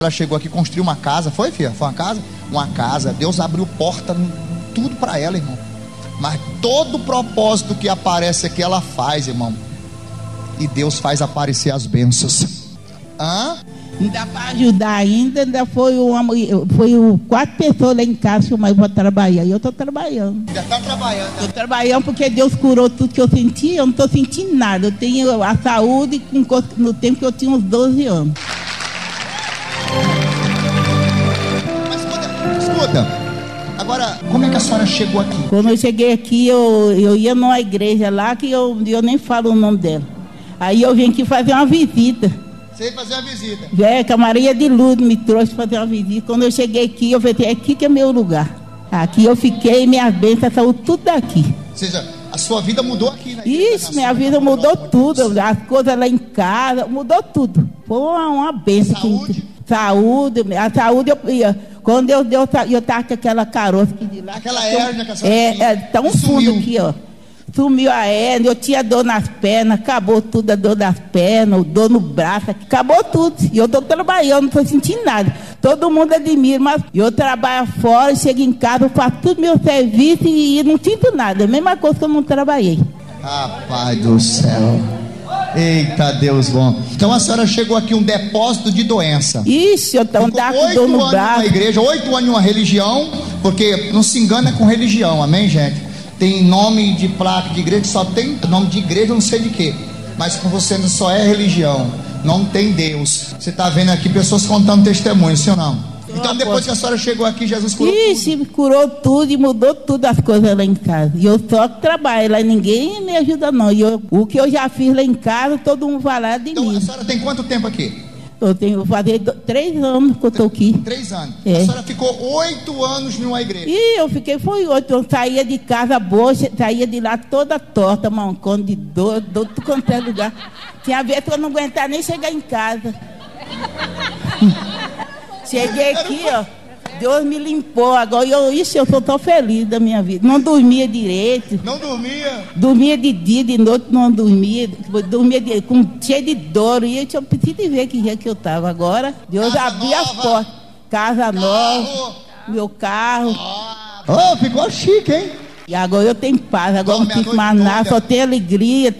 Ela chegou aqui, construiu uma casa, foi, filha? Foi uma casa? Uma casa. Deus abriu porta, tudo para ela, irmão. Mas todo propósito que aparece aqui, ela faz, irmão. E Deus faz aparecer as bênçãos. Ainda para ajudar ainda foi 4 pessoas lá em casa chamaram para trabalhar. E eu estou trabalhando. Já está trabalhando. Estou trabalhando porque Deus curou tudo que eu senti. Eu não estou sentindo nada. Eu tenho a saúde no tempo que eu tinha uns 12 anos. Mas escuta, agora, como é que a senhora chegou aqui? Quando eu cheguei aqui, eu ia numa igreja lá que eu nem falo o nome dela. Aí eu vim aqui fazer uma visita. Você veio fazer uma visita? Que a Maria de Lourdes me trouxe fazer uma visita. Quando eu cheguei aqui, eu falei, é aqui que é meu lugar. Aqui eu fiquei, minhas bênçãos saiu tudo daqui. Ou seja, a sua vida mudou aqui, né? Isso, minha vida mudou tudo. As coisas lá em casa, mudou tudo. Foi uma bênção. Saúde, a saúde eu ia. Quando eu estava com aquela caroça aqui de lá. Aquela hérnia que a senhora tinha. Tão fundo aqui, ó. Sumiu a hérnia, eu tinha dor nas pernas, acabou tudo, a dor das pernas, dor no braço, acabou tudo. E eu estou trabalhando, não estou sentindo nada. Todo mundo admira, mas eu trabalho fora, chego em casa, eu faço tudo meu serviço e não sinto nada. A mesma coisa que eu não trabalhei. Rapaz do céu. Eita, Deus bom. Então a senhora chegou aqui um depósito de doença. Ixi, eu estava com dor no braço. 8 anos na igreja, 8 anos em uma religião, porque não se engana com religião, amém, gente? Tem nome de placa de igreja que só tem nome de igreja, não sei de quê. Mas com você só é religião, não tem Deus. Você está vendo aqui pessoas contando testemunhos, sim ou não? Então depois que a senhora chegou aqui, Jesus curou tudo. Curou tudo e mudou tudo as coisas lá em casa. E eu só trabalho lá, ninguém me ajuda não. O que eu já fiz lá em casa, todo mundo vai lá de mim. Então a senhora tem quanto tempo aqui? Eu tenho fazer 3 anos que eu estou aqui. 3 anos. É. A senhora ficou 8 anos numa igreja. E eu fiquei, foi 8. Eu saía de casa boa, saía de lá toda torta, mancando de dor, tudo quanto é lugar. Tinha vez que eu não aguentava nem chegar em casa. Cheguei aqui, ó. Deus me limpou. Agora eu estou tão feliz da minha vida. Não dormia direito. Não dormia? Dormia de dia, de noite não dormia. Dormia cheio de dor. E eu preciso ver que dia que eu estava. Agora, Deus abriu as portas. Casa nova, meu carro. Oh, ficou chique, hein? E agora eu tenho paz. Agora não fico mais nada, só tenho alegria.